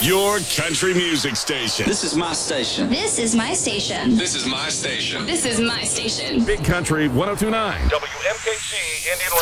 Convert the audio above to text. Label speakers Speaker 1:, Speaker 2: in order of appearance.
Speaker 1: Your country music station.
Speaker 2: This is my station.
Speaker 3: This is my station.
Speaker 4: This is my station.
Speaker 3: This is my station.
Speaker 1: Big Country 1029.
Speaker 5: WMKC Indian